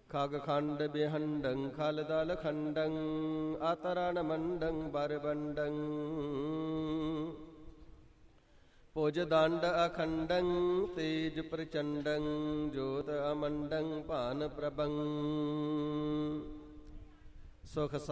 ਖਗ ਖੰਡ ਬਿਹੰਡੰ ਖਲ ਦਲ ਖੰਡੰ ਆਤਰਨ ਮੰਡੰ ਬਰਬੰਡੰ ਭੁਜ ਦੰਡ ਅਖੰਡੰ ਤੇਜ ਪ੍ਰਚੰਡੰ ਜੋਤ ਅਮੰਡੰ ਭਾਨ ਪ੍ਰਭੰ ਸੁਖ